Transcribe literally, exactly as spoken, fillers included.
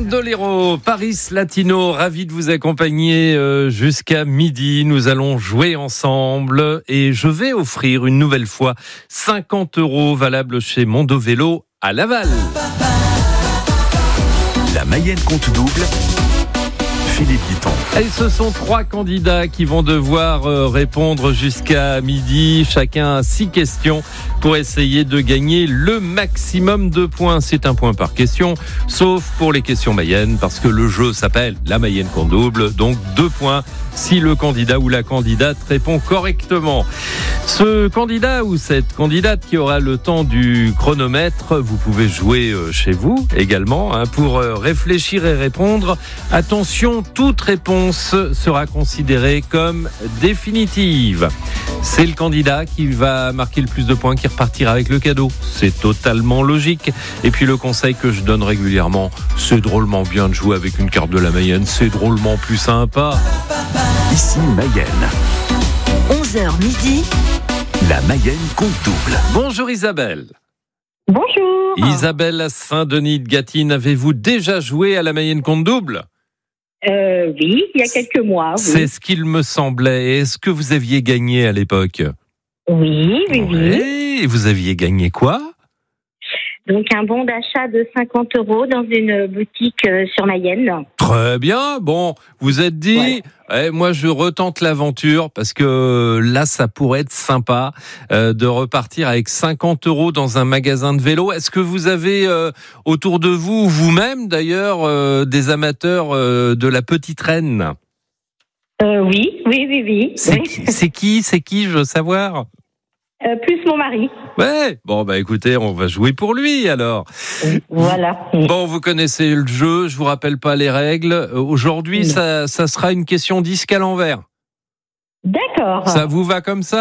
Bandolero, Paris Latino, ravi de vous accompagner euh, jusqu'à midi. Nous allons jouer ensemble et je vais offrir une nouvelle fois cinquante euros valables chez Mondo Vélo à Laval. La Mayenne compte double. Philippe Guiton. Et ce sont trois candidats qui vont devoir euh, répondre jusqu'à midi. Chacun a six questions pour essayer de gagner le maximum de points. C'est un point par question, sauf pour les questions Mayenne, parce que le jeu s'appelle la Mayenne compte double. Donc deux points si le candidat ou la candidate répond correctement. Ce candidat ou cette candidate qui aura le temps du chronomètre, vous pouvez jouer chez vous également hein, pour réfléchir et répondre. Attention, toute réponse sera considérée comme définitive. C'est le candidat qui va marquer le plus de points qui repartira avec le cadeau. C'est totalement logique. Et puis le conseil que je donne régulièrement, c'est drôlement bien de jouer avec une carte de la Mayenne. C'est drôlement plus sympa. Ici Mayenne. onze heures midi. La Mayenne compte double. Bonjour Isabelle. Bonjour. Isabelle à Saint-Denis de Gâtine, avez-vous déjà joué à la Mayenne compte double ? Euh, oui, il y a quelques mois. Oui. C'est ce qu'il me semblait. Est-ce que vous aviez gagné à l'époque ? Oui, oui, oui. Oui. Et vous aviez gagné quoi ? Donc un bon d'achat de cinquante euros dans une boutique euh, sur Mayenne. Très bien. Bon, vous êtes dit, ouais. eh, moi je retente l'aventure parce que là ça pourrait être sympa euh, de repartir avec cinquante euros dans un magasin de vélo. Est-ce que vous avez euh, autour de vous, vous-même d'ailleurs, euh, des amateurs euh, de la petite reine ? euh, Oui, oui, oui, oui. C'est, oui. Qui, c'est qui C'est qui, je veux savoir ? Euh, plus mon mari. Ouais, bon bah écoutez, on va jouer pour lui alors. Voilà. Bon, vous connaissez le jeu, je vous rappelle pas les règles. Aujourd'hui, ça, ça sera une question disque à l'envers. D'accord. Ça vous va comme ça ?